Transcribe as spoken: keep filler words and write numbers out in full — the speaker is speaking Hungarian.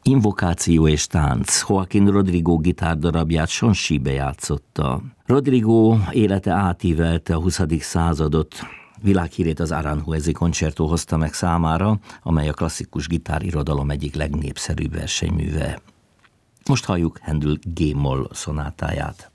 Invokáció és tánc Joaquín Rodrigo gitárdarabját Sonsibe játszotta. Rodrigo élete átívelte a huszadik századot, világhírét az Aranjuezi koncertó hozta meg számára, amely a klasszikus gitárirodalom egyik legnépszerűbb versenyműve. Most halljuk Händel G-moll szonátáját.